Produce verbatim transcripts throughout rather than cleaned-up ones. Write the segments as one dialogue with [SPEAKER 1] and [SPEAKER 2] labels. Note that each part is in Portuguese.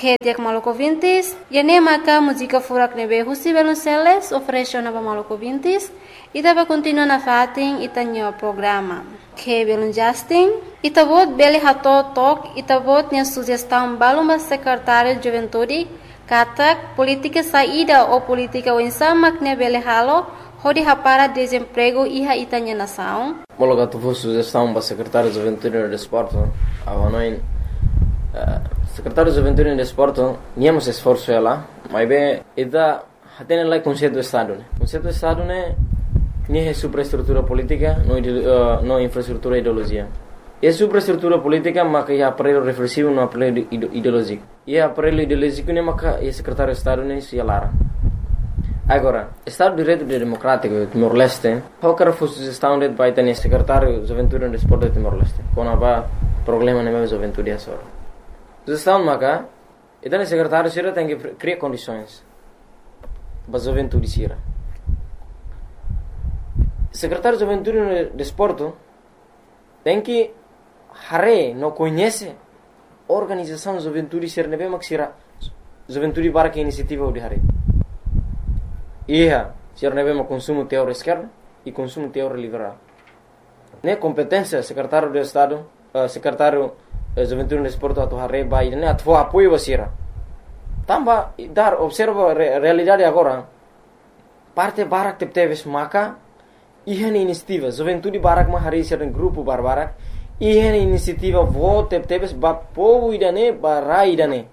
[SPEAKER 1] Que dia Maluco Vintis, e nem maca música furak nebe husi Velonceles ofereceu nova Maluco Vintis e tava continua na fatin e tanho programa. Que Velon Justin e tavot bele hato tok e tavot nia sugestão baluma secretário de juventude katak política saída ou política winsama que bele halo hodi hapara desemprego iha itanya nação.
[SPEAKER 2] Mologa tu vou sugestão para secretário de juventude e desporto avanoin secretário de juventude e desporto niamos esforço ela mas bem ida hatene lá conceito do estado né conceito do estado né nem é superestrutura política não uh, não infraestrutura ideologia é superestrutura política mas que é aparelho reflexivo não aparelho ideológico e aparelho ideológico né mas que é secretário de estado né se alara agora estado de direito democrático Timor-Leste qualquer sugestão de vai ter secretário de juventude e desporto de Timor-Leste quando há problema na minha juventude é só sugestão maka então o secretário sira tem que criar condições para a juventude sira secretário de juventude e desporto tem que hare não conhece organização de juventude sira nebe mak sira juventude para que iniciativa de hare ia sira nebe mak consumo teórico esquerdo e consumo teórico liberal né competência secretário de estado uh, secretário juventude e desporto atau hare bai ne atau apoio basira tamba dar observa re, realidade agora parte barak tep teves maka ihan inisiativa juventude barak ma hari sira grupo barbarak ihan inisiativa vo tep teves ba povo idane barai idane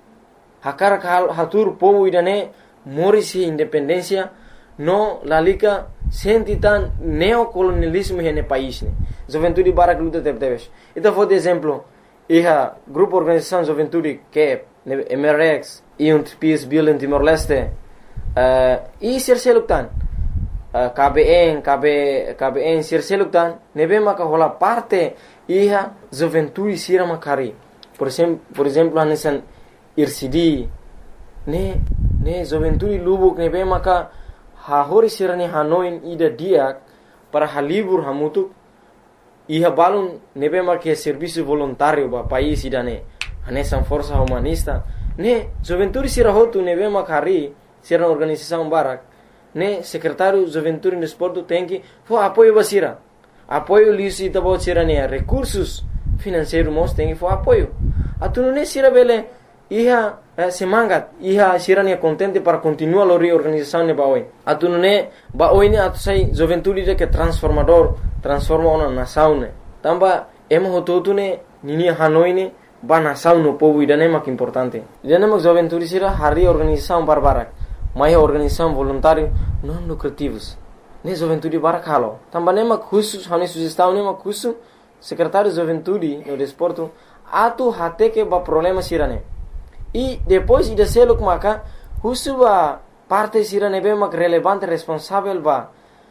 [SPEAKER 2] hakar kal hatur povo idane morisi independência no lalika sentitan neocolonialismo hene país ne juventude barak luta tep teves então vou de exemplo iha grupo organização juventude que M R X e um Peace Building Timor-Leste uh, e sirseluktan uh, K B N K B K B N sirseluktan nebe maka hola parte iha juventude sira makari por exemplo por exemplo anesan R C D ne ne juventude lubuk nebe maka ha hori sira ne hanoin ida dia para halibur hamutuk iha balun nebe marque serviço voluntário ba país idane anesan força humanista ne juventude sira hotu nebe makari sira organização barak ne secretário juventude e desporto tem que fo apoio basira apoio lisi tabo sira ne recursos financeiros mos tem que fo apoio atunu ne sira bele iha eh, semangat iha sira ne contente para continuar lori organização ne baoi atunu ne baoi ne atu sai juventude de que transformador transforma uma nação ne tamba emo hototu ne nini hanoi ne ba nação no povo idane mak importante idane mak juventude sira hari organização barbarak mai organização voluntário não lucrativos ne juventude barak halo tamba ne mak khusus hani sugestão ne mak khusus secretário de juventude no desporto atu hate que ba problema sira ne e depois ida seluk maka khusus ba parte sira ne be mak relevante responsável ba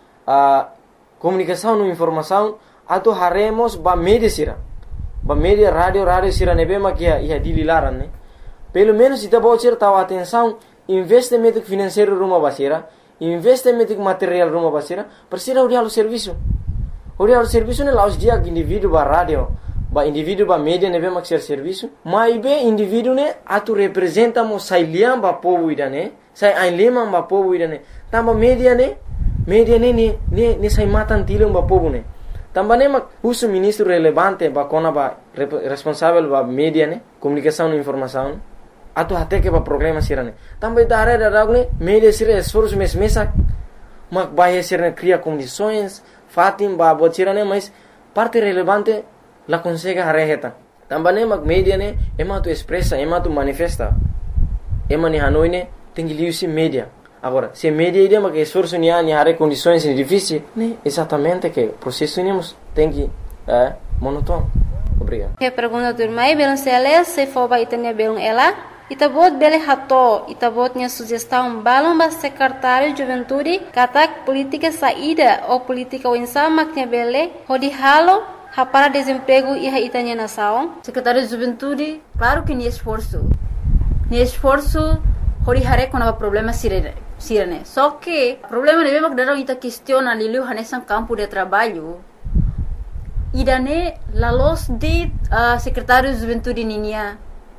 [SPEAKER 2] a comunicação e informação atau haremos ba media sira ba media radio radio sira nebe makia ia dililaran ne pelo menos ita bocir tahu atenção investimento financeiro rumah basira investimento material rumah basira persira uri halu serviço uri halu serviço ne laus dia indivíduo ba radio ba indivíduo ba media nebe mak ser serviço mai be indivíduo ne atu representa mo sailiam ba povo idane sai ainlema ba povo idane tamba media ne media ne ne ne ne sai matan tilung ba povo ne tamba ne mak usu ministro relevante ba kona ba responsável ba media ne comunicação e informação atu hate ke ba problema sirane tamba dare daragne media sira esforço mes mesa mak ba sira cria condições fatim ba botirane mas parte relevante la consegue hareheta tamba ne mak media ne ema tu expressa ema tu manifesta ema ni hanoi ne tem liusi media agora se media ide mak esforço ni ani hare condições difíceis ne exatamente que processo nemos tem que é monótono obrigado
[SPEAKER 1] que pergunta do mai Velonceles se for ba itania belum ela itabot bele hato itabot nya sugestão balão ba secretário de juventude katak política saída ou política winsama nya bele hodi halo para desemprego e a itania nação
[SPEAKER 3] secretário de juventude claro que ni esforço ni esforço hori hare com o problema sirene sirene só que problema de mesmo que darão ita questiona lilu hanesan campo de trabalho idane la los de uh, secretário de juventude ninia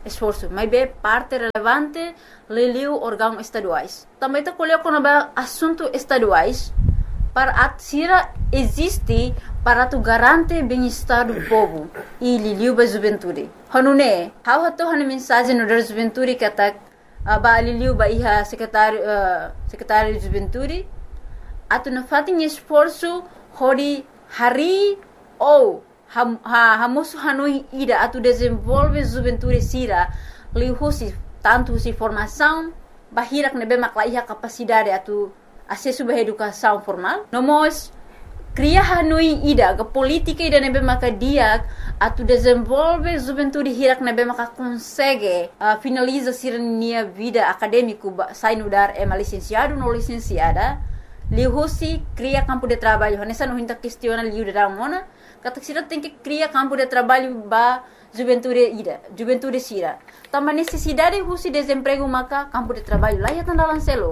[SPEAKER 3] esforço, mas é parte relevante leliu órgãos estaduais. Também está colocando assuntos estaduais para a Sira existe para tu garante bem-estar do povo e liliu ba juventude. Hanune, how hato hana mensagem no da juventude kata ba liliu ba iha secretário uh, secretário de juventude atu na fatin esforço hori hari ou ham ha hamosu hanoi ida atu desenvolve juventude Sira liu husi tanto si formação bahirak nebe makla iha capacidade atu acesso à educação formal. Nós cria hanui ida ke política ida nebe maka dia atu desenvolve juventude hirak nebe maka consegue uh, finaliza sirnia vida acadêmico sai no dar é licenciado no licenciada lihusi cria campo de trabalho nessa não hinta questiona liu da mona kata sira tem que cria campo de trabalho ba juventude ida juventude sira também necessidade husi desemprego maka campo de trabalho lá ya tanda lancelo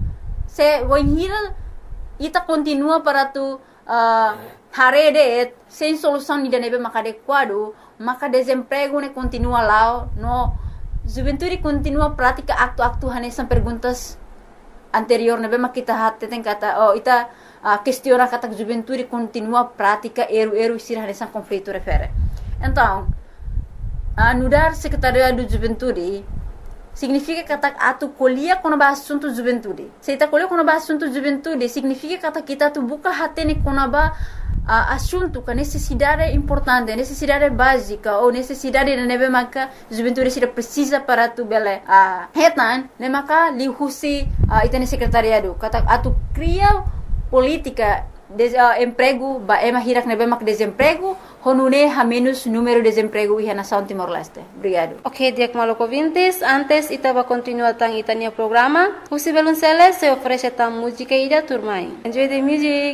[SPEAKER 3] se voinhira ita continua para tu uh, harede sem solução ida nebe maka adequado maka desemprego ne continua lá no juventude continua prática acto-acto hanesan perguntas anterior nebe maka kita hatte tem kata oh ita uh, questiona kata juventude continua prática eru-eru sira hanesan conflito refere então uh, nudar secretariado de juventude significa kata atu kuliah kono ba assunto juventude. Se ita kuliah kono ba assunto juventude, significa kata kita tu buka hatene kono ba uh, assunto ka necessidade importante, necessidade básica ou necessidade de nebe maka juventude sira precisa para tu bele a uh, hetan ne maka lihusi uh, itane secretariado kata atu cria política de uh, emprego ba ema hirak nebe mak desemprego honune ha menos número de desemprego iha nação Timor-Leste. Obrigado.
[SPEAKER 1] Ok, Diak Maloko Vintis, antes ita va continuar tang itania programa. Husi Belunceles se oferece tam música ida turmai. Enjoy the music.